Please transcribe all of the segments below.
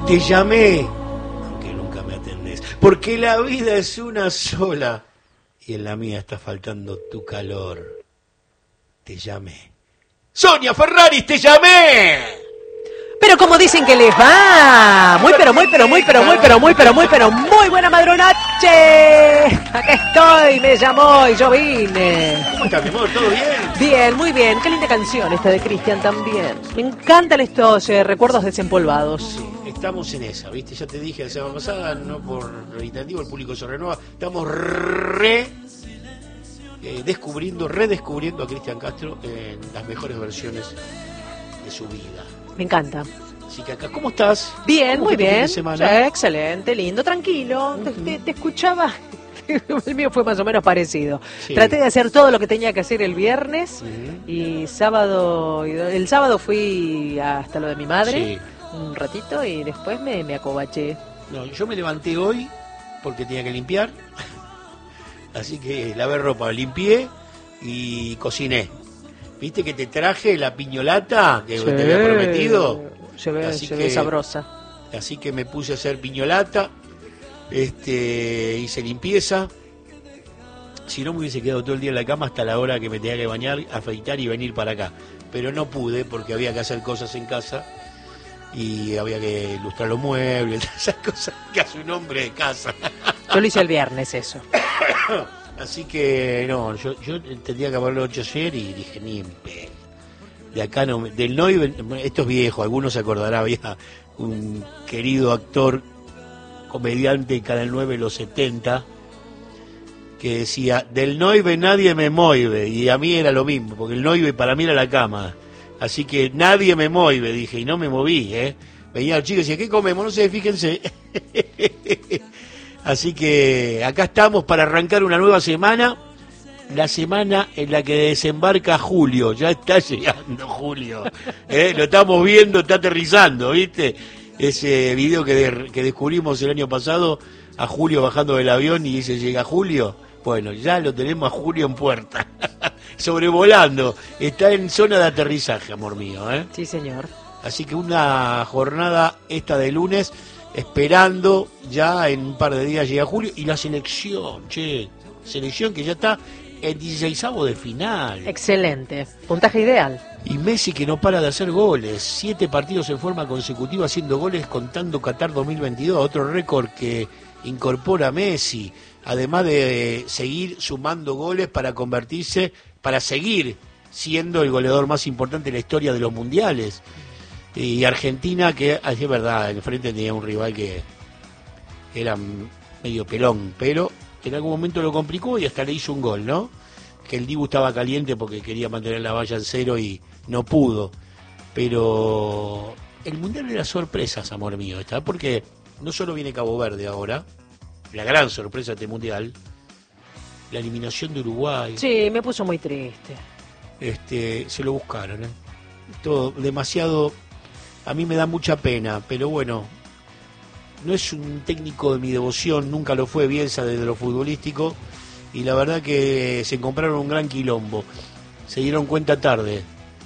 Te llamé, aunque nunca me atendés, porque la vida es una sola y en la mía está faltando tu calor. Te llamé. Sonia Ferraris, te llamé. Pero como dicen que les va, muy buena madrunache. Acá estoy, me llamó y yo vine. ¿Cómo estás, mi amor? ¿Todo bien? Bien, muy bien. Qué linda canción esta de Cristian también. Me encantan estos recuerdos desempolvados. Sí, estamos en esa, ¿viste? Ya te dije la semana pasada, no por reiterativo, el público se renueva. Estamos redescubriendo a Cristian Castro en las mejores versiones de su vida. Me encanta. Así que acá, ¿cómo estás? Bien, muy bien. Sí, excelente, lindo, tranquilo. Te escuchaba. El mío fue más o menos parecido. Sí. Traté de hacer todo lo que tenía que hacer el viernes y el sábado fui hasta lo de mi madre un ratito y después me acobaché. No, yo me levanté hoy porque tenía que limpiar, así que lavé ropa, limpié y cociné. ¿Viste que te traje la piñolata que te había prometido? Se ve sabrosa. Así que me puse a hacer piñolata, hice limpieza. Si no me hubiese quedado todo el día en la cama hasta la hora que me tenía que bañar, afeitar y venir para acá. Pero no pude porque había que hacer cosas en casa y había que ilustrar los muebles, esas cosas que hace un hombre de casa. Yo lo hice el viernes eso. Así que no, yo tendría que haberlo hecho ayer y dije, ni en pedo. De acá no, del Noy, esto es viejo, algunos se acordarán, había un querido actor, comediante de Canal 9 en los 70, que decía, del Noive nadie me mueve, y a mí era lo mismo, porque el Noive para mí era la cama, así que nadie me mueve, dije, y no me moví, venía el chico y decía, ¿qué comemos? No sé, fíjense. Así que acá estamos para arrancar una nueva semana, la semana en la que desembarca Julio. Ya está llegando Julio, lo estamos viendo, está aterrizando, ¿viste? Ese video que descubrimos el año pasado, a Julio bajando del avión y dice, llega Julio. Bueno, ya lo tenemos a Julio en puerta, sobrevolando, está en zona de aterrizaje, amor mío, Sí, señor. Así que una jornada esta de lunes, esperando, ya en un par de días llega Julio, y la selección, selección que ya está en 16avo de final. Excelente, puntaje ideal. Y Messi que no para de hacer goles, 7 partidos en forma consecutiva haciendo goles contando Qatar 2022, otro récord que incorpora Messi, además de seguir sumando goles para seguir siendo el goleador más importante en la historia de los mundiales. Y Argentina que, es verdad, enfrente tenía un rival que era medio pelón, pero en algún momento lo complicó y hasta le hizo un gol, ¿no? Que el Dibu estaba caliente porque quería mantener la valla en cero y no pudo. Pero el Mundial era sorpresas, amor mío, ¿está? Porque no solo viene Cabo Verde ahora, la gran sorpresa de este Mundial, la eliminación de Uruguay. Sí, me puso muy triste. Se lo buscaron, todo demasiado. A mí me da mucha pena, pero bueno, no es un técnico de mi devoción, nunca lo fue Bielsa desde lo futbolístico, y la verdad que se compraron un gran quilombo. Se dieron cuenta tarde,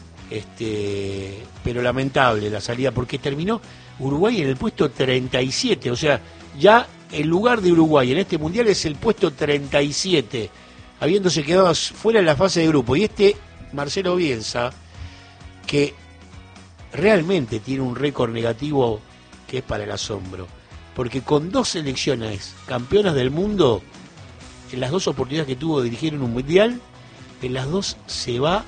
pero lamentable la salida, porque terminó Uruguay en el puesto 37, o sea, ya el lugar de Uruguay en este Mundial es el puesto 37, habiéndose quedado fuera en la fase de grupo. Y Marcelo Bielsa, que realmente tiene un récord negativo que es para el asombro, porque con 2 selecciones campeonas del mundo, en las 2 oportunidades que tuvo de dirigir en un mundial, en las 2 se va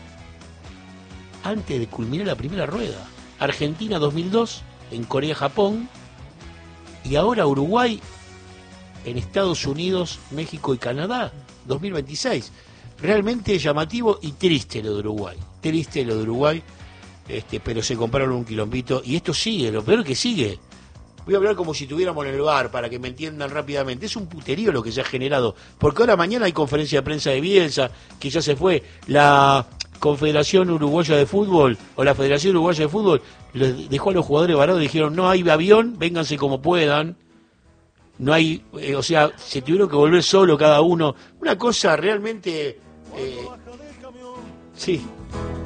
antes de culminar la primera rueda. Argentina 2002, en Corea-Japón, y ahora Uruguay en Estados Unidos, México y Canadá 2026. Realmente llamativo y triste lo de Uruguay, pero se compraron un quilombito y esto sigue, lo peor que sigue. Voy a hablar como si estuviéramos en el bar para que me entiendan rápidamente. Es un puterío lo que se ha generado, porque ahora mañana hay conferencia de prensa de Bielsa, que ya se fue. La Confederación Uruguaya de Fútbol o la Federación Uruguaya de Fútbol les dejó a los jugadores varados y dijeron, no hay avión, vénganse como puedan. No hay, se tuvieron que volver solo cada uno. Una cosa realmente... sí.